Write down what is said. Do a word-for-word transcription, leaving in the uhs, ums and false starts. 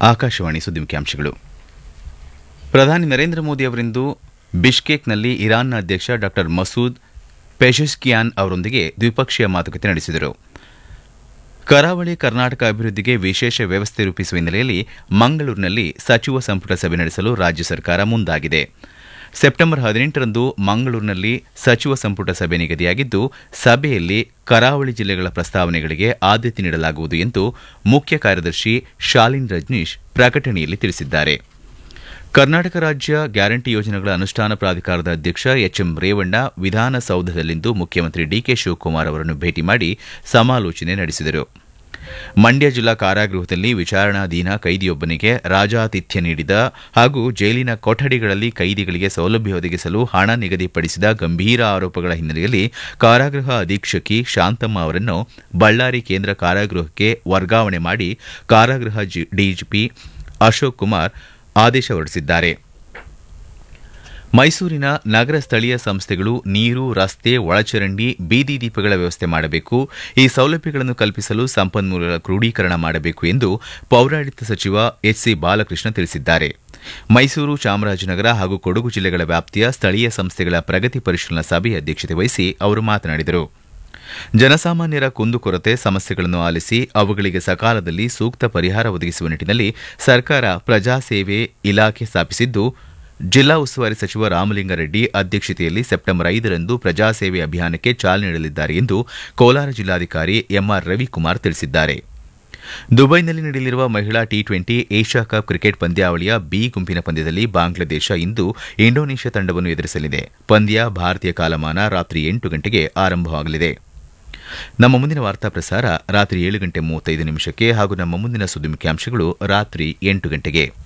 ಆಕಾಶವಾಣಿ ಸುದ್ದಿ ಮುಖ್ಯಾಂಶಗಳು. ಪ್ರಧಾನಿ ನರೇಂದ್ರ ಮೋದಿ ಅವರಿಂದು ಬಿಷ್ಕೇಕ್ನಲ್ಲಿ ಇರಾನ್ನ ಅಧ್ಯಕ್ಷ ಡಾ ಮಸೂದ್ ಪೆಜೆಶ್ಕಿಯಾನ್ ಅವರೊಂದಿಗೆ ದ್ವಿಪಕ್ಷೀಯ ಮಾತುಕತೆ ನಡೆಸಿದರು. ಕರಾವಳಿ ಕರ್ನಾಟಕ ಅಭಿವೃದ್ಧಿಗೆ ವಿಶೇಷ ವ್ಯವಸ್ಥೆ ರೂಪಿಸುವ ಹಿನ್ನೆಲೆಯಲ್ಲಿ ಮಂಗಳೂರಿನಲ್ಲಿ ಸಚಿವ ಸಂಪುಟ ಸಭೆ ನಡೆಸಲು ರಾಜ್ಯ ಸರ್ಕಾರ ಮುಂದಾಗಿದೆ. ಸೆಪ್ಟೆಂಬರ್ ಹದಿನೆಂಟರಂದು ಮಂಗಳೂರಿನಲ್ಲಿ ಸಚಿವ ಸಂಪುಟ ಸಭೆ ನಿಗದಿಯಾಗಿದ್ದು, ಸಭೆಯಲ್ಲಿ ಕರಾವಳಿ ಜಿಲ್ಲೆಗಳ ಪ್ರಸ್ತಾವನೆಗಳಿಗೆ ಆದ್ಯತೆ ನೀಡಲಾಗುವುದು ಎಂದು ಮುಖ್ಯ ಕಾರ್ಯದರ್ಶಿ ಶಾಲಿನ್ ರಜನೀಶ್ ಪ್ರಕಟಣೆಯಲ್ಲಿ ತಿಳಿಸಿದ್ದಾರೆ. ಕರ್ನಾಟಕ ರಾಜ್ಯ ಗ್ಯಾರಂಟಿ ಯೋಜನೆಗಳ ಅನುಷ್ಠಾನ ಪ್ರಾಧಿಕಾರದ ಅಧ್ಯಕ್ಷ ಎಚ್ ಎಂ ರೇವಣ್ಣ ವಿಧಾನಸೌಧದಲ್ಲಿಂದು ಮುಖ್ಯಮಂತ್ರಿ ಡಿಕೆ ಶಿವಕುಮಾರ್ ಅವರನ್ನು ಭೇಟಿ ಮಾಡಿ ಸಮಾಲೋಚನೆ ನಡೆಸಿದರು. ಮಂಡ್ಯ ಜಿಲ್ಲಾ ಕಾರಾಗೃಹದಲ್ಲಿ ವಿಚಾರಣಾಧೀನ ಕೈದಿಯೊಬ್ಬನಿಗೆ ರಾಜಾತಿಥ್ಯ ನೀಡಿದ ಹಾಗೂ ಜೈಲಿನ ಕೊಠಡಿಗಳಲ್ಲಿ ಕೈದಿಗಳಿಗೆ ಸೌಲಭ್ಯ ಒದಗಿಸಲು ಹಣ ನಿಗದಿಪಡಿಸಿದ ಗಂಭೀರ ಆರೋಪಗಳ ಹಿನ್ನೆಲೆಯಲ್ಲಿ ಕಾರಾಗೃಹ ಅಧೀಕ್ಷಕಿ ಶಾಂತಮ್ಮ ಅವರನ್ನು ಬಳ್ಳಾರಿ ಕೇಂದ್ರ ಕಾರಾಗೃಹಕ್ಕೆ ವರ್ಗಾವಣೆ ಮಾಡಿ ಕಾರಾಗೃಹ ಡಿಜಿಪಿ ಅಶೋಕ್ ಕುಮಾರ್ ಆದೇಶ ಹೊರಡಿಸಿದ್ದಾರೆ. ಮೈಸೂರಿನ ನಗರ ಸ್ಥಳೀಯ ಸಂಸ್ಥೆಗಳು ನೀರು, ರಸ್ತೆ, ಒಳಚರಂಡಿ, ಬೀದಿ ದೀಪಗಳ ವ್ಯವಸ್ಥೆ ಮಾಡಬೇಕು. ಈ ಸೌಲಭ್ಯಗಳನ್ನು ಕಲ್ಪಿಸಲು ಸಂಪನ್ಮೂಲಗಳ ಕ್ರೋಢೀಕರಣ ಮಾಡಬೇಕು ಎಂದು ಪೌರಾಡಳಿತ ಸಚಿವ ಎಚ್ ಸಿ ಬಾಲಕೃಷ್ಣ ತಿಳಿಸಿದ್ದಾರೆ. ಮೈಸೂರು, ಚಾಮರಾಜನಗರ ಹಾಗೂ ಕೊಡಗು ಜಿಲ್ಲೆಗಳ ವ್ಯಾಪ್ತಿಯ ಸ್ಥಳೀಯ ಸಂಸ್ಥೆಗಳ ಪ್ರಗತಿ ಪರಿಶೀಲನಾ ಸಭೆಯ ಅಧ್ಯಕ್ಷತೆ ವಹಿಸಿ ಅವರು ಮಾತನಾಡಿದರು. ಜನಸಾಮಾನ್ಯರ ಕುಂದುಕೊರತೆ ಸಮಸ್ಯೆಗಳನ್ನು ಆಲಿಸಿ ಅವುಗಳಿಗೆ ಸಕಾಲದಲ್ಲಿ ಸೂಕ್ತ ಪರಿಹಾರ ಒದಗಿಸುವ ನಿಟ್ಟಿನಲ್ಲಿ ಸರ್ಕಾರ ಪ್ರಜಾಸೇವೆ ಇಲಾಖೆ ಸ್ಥಾಪಿಸಿದ್ದು, ಜಿಲ್ಲಾ ಉಸ್ತುವಾರಿ ಸಚಿವ ರಾಮಲಿಂಗಾರೆಡ್ಡಿ ಅಧ್ಯಕ್ಷತೆಯಲ್ಲಿ ಸೆಪ್ಟೆಂಬರ್ ಐದರಂದು ಪ್ರಜಾಸೇವೆ ಅಭಿಯಾನಕ್ಕೆ ಚಾಲನೆ ನೀಡಲಿದ್ದಾರೆ ಎಂದು ಕೋಲಾರ ಜಿಲ್ಲಾಧಿಕಾರಿ ಎಂಆರ್ ರವಿಕುಮಾರ್ ತಿಳಿಸಿದ್ದಾರೆ. ದುಬೈನಲ್ಲಿ ನಡೆಯಲಿರುವ ಮಹಿಳಾ T twenty Asia cup cricket ಪಂದ್ಯಾವಳಿಯ ಬಿ ಗುಂಪಿನ ಪಂದ್ಯದಲ್ಲಿ ಬಾಂಗ್ಲಾದೇಶ ಇಂದು ಇಂಡೋನೇಷ್ಯಾ ತಂಡವನ್ನು ಎದುರಿಸಲಿದೆ. ಪಂದ್ಯ ಭಾರತೀಯ ಕಾಲಮಾನ ರಾತ್ರಿ ಎಂಟು ಗಂಟೆಗೆ ಆರಂಭವಾಗಲಿದೆ. ನಮ್ಮ ಮುಂದಿನ ವಾರ್ತಾ ಪ್ರಸಾರ ರಾತ್ರಿ ಏಳು ಗಂಟೆ ಮೂವತ್ತೈದು ನಿಮಿಷಕ್ಕೆ ಹಾಗೂ ನಮ್ಮ ಮುಂದಿನ ಸುದ್ದಿ ಮುಖ್ಯಾಂಶಗಳು ರಾತ್ರಿ ಎಂಟು ಗಂಟೆಗೆ.